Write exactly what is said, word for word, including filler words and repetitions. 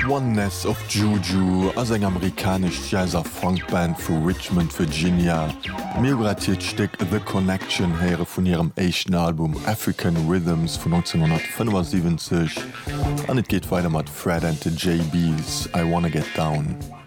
Oneness of Juju ass eng amerikasch Jazzer Funkband vu Richmond, Virginia. Mirgratiert steck The Connection here vun ihrem echten Album African Rhythms vu neunzehnhundertfünfundsiebzig. An et geht weiter mat Fred and the J Bs, I Wanna Get Down.